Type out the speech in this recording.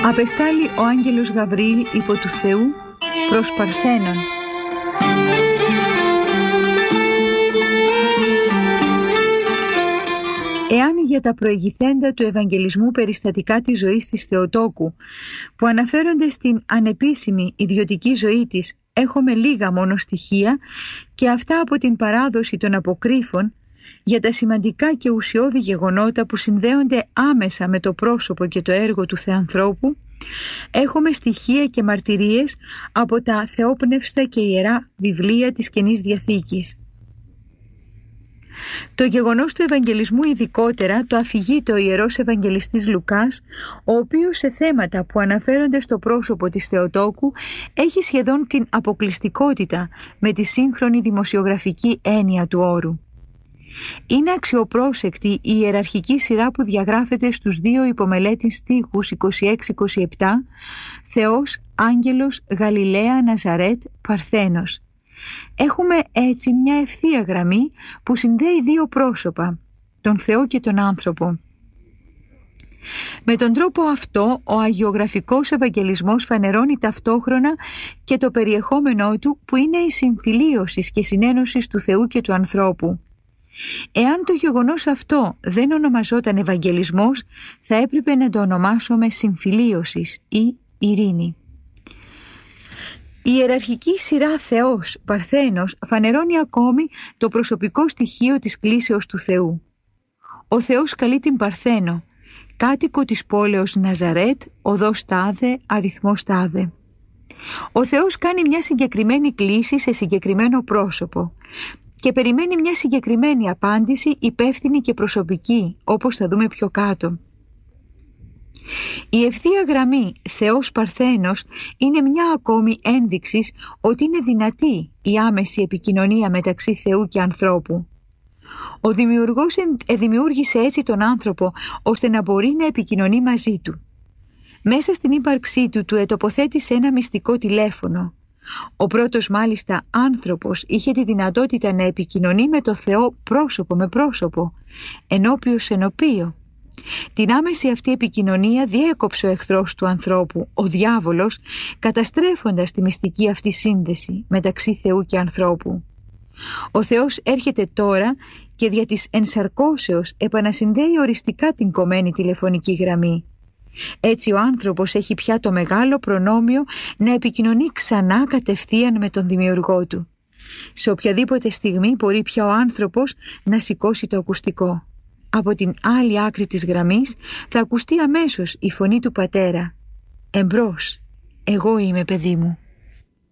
Απεστάλλει ο άγγελος Γαβριήλ υπό του Θεού προς Παρθένον. Εάν για τα προηγηθέντα του Ευαγγελισμού περιστατικά της ζωής της Θεοτόκου, που αναφέρονται στην ανεπίσημη ιδιωτική ζωή της, έχουμε λίγα μόνο στοιχεία και αυτά από την παράδοση των αποκρύφων, για τα σημαντικά και ουσιώδη γεγονότα που συνδέονται άμεσα με το πρόσωπο και το έργο του Θεανθρώπου, έχουμε στοιχεία και μαρτυρίες από τα θεόπνευστα και ιερά βιβλία της Καινής Διαθήκης. Το γεγονός του Ευαγγελισμού ειδικότερα το αφηγείται ο Ιερός Ευαγγελιστής Λουκάς, ο οποίος σε θέματα που αναφέρονται στο πρόσωπο της Θεοτόκου έχει σχεδόν την αποκλειστικότητα με τη σύγχρονη δημοσιογραφική έννοια του όρου. Είναι αξιοπρόσεκτη η ιεραρχική σειρά που διαγράφεται στους δύο υπομελέτην στίχους 26-27, Θεός, Άγγελος, Γαλιλαία, Ναζαρέτ, Παρθένος. Έχουμε έτσι μια ευθεία γραμμή που συνδέει δύο πρόσωπα, τον Θεό και τον άνθρωπο. Με τον τρόπο αυτό, ο αγιογραφικός Ευαγγελισμός φανερώνει ταυτόχρονα και το περιεχόμενό του, που είναι η συμφιλίωση και συνένωση του Θεού και του ανθρώπου. Εάν το γεγονός αυτό δεν ονομαζόταν Ευαγγελισμός, θα έπρεπε να το ονομάσουμε συμφιλίωσης ή ειρήνη. Η ιεραρχική σειρά Θεός, Παρθένος φανερώνει ακόμη το προσωπικό στοιχείο της κλήσεως του Θεού. Ο Θεός καλεί την Παρθένο, κάτοικο της πόλεως Ναζαρέτ, οδός τάδε, αριθμός τάδε. Ο Θεός κάνει μια συγκεκριμένη κλήση σε συγκεκριμένο πρόσωπο και περιμένει μια συγκεκριμένη απάντηση, υπεύθυνη και προσωπική, όπως θα δούμε πιο κάτω. Η ευθεία γραμμή Θεός Παρθένος είναι μια ακόμη ένδειξη ότι είναι δυνατή η άμεση επικοινωνία μεταξύ Θεού και ανθρώπου. Ο Δημιουργός δημιούργησε έτσι τον άνθρωπο ώστε να μπορεί να επικοινωνεί μαζί του. Μέσα στην ύπαρξή του ετοποθέτησε ένα μυστικό τηλέφωνο. Ο πρώτος μάλιστα άνθρωπος είχε τη δυνατότητα να επικοινωνεί με το Θεό πρόσωπο με πρόσωπο, ενώπιος ενωπίο. Την άμεση αυτή επικοινωνία διέκοψε ο εχθρός του ανθρώπου, ο διάβολος, καταστρέφοντας τη μυστική αυτή σύνδεση μεταξύ Θεού και ανθρώπου. Ο Θεός έρχεται τώρα και δια της ενσαρκώσεως επανασυνδέει οριστικά την κομμένη τηλεφωνική γραμμή. Έτσι ο άνθρωπος έχει πια το μεγάλο προνόμιο να επικοινωνεί ξανά κατευθείαν με τον Δημιουργό του. Σε οποιαδήποτε στιγμή μπορεί πια ο άνθρωπος να σηκώσει το ακουστικό. Από την άλλη άκρη της γραμμής θα ακουστεί αμέσως η φωνή του πατέρα. «Εμπρός, εγώ είμαι παιδί μου».